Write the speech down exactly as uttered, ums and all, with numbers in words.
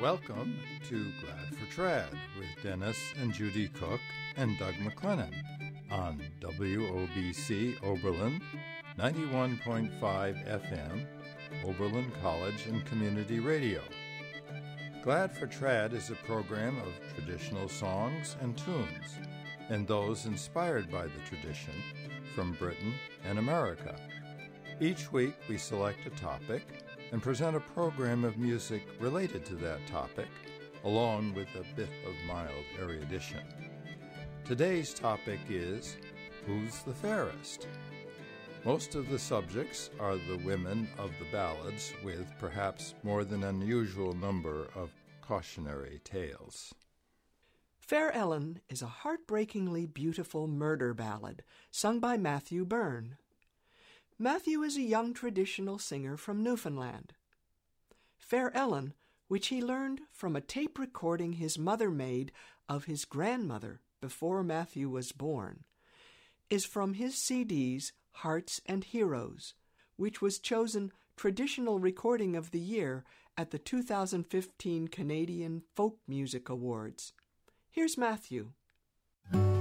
Welcome to Glad for Trad with Dennis and Judy Cook and Doug McLennan on W O B C Oberlin, ninety-one point five F M, Oberlin College and Community Radio. Glad for Trad is a program of traditional songs and tunes, and those inspired by the tradition from Britain and America. Each week we select a topic and present a program of music related to that topic, along with a bit of mild erudition. Today's topic is, Who's the Fairest? Most of the subjects are the women of the ballads, with perhaps more than an unusual number of cautionary tales. Fair Ellen is a heartbreakingly beautiful murder ballad sung by Matthew Byrne. Matthew is a young traditional singer from Newfoundland. Fair Ellen, which he learned from a tape recording his mother made of his grandmother before Matthew was born, is from his C Ds Hearts and Heroes, which was chosen Traditional Recording of the Year at the two thousand fifteen Canadian Folk Music Awards. Here's Matthew.